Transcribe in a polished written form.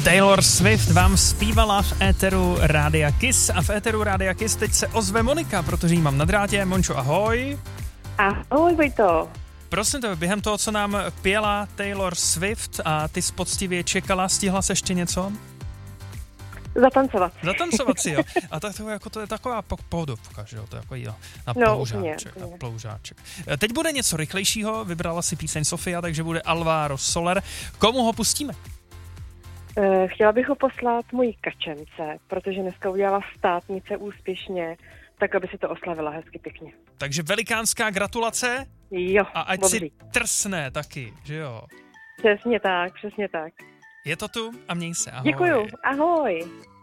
Taylor Swift vám zpívala v éteru Rádia Kiss a v éteru Rádia Kiss teď se ozve Monika, protože jí mám na drátě. Mončo, ahoj. Ahoj, Vojto. Prosím tebe, během toho, co nám pěla Taylor Swift a ty poctivě čekala, stihla se ještě něco? Zatancovat. Zatancovat si, jo. A tak to, jako to je taková pohodovka, že jo, to je jako jo, na ploužáček. Teď bude něco rychlejšího, vybrala si píseň Sofia, takže bude Alvaro Soler. Komu ho pustíme? Chtěla bych ho poslat mojí kačence, protože dneska udělala státnice úspěšně, tak aby si to oslavila hezky pěkně. Takže velikánská gratulace. Jo, a ať dobří. si trsne taky, že jo? Přesně tak, přesně tak. Je to tu a měj se, ahoj. Děkuju, ahoj.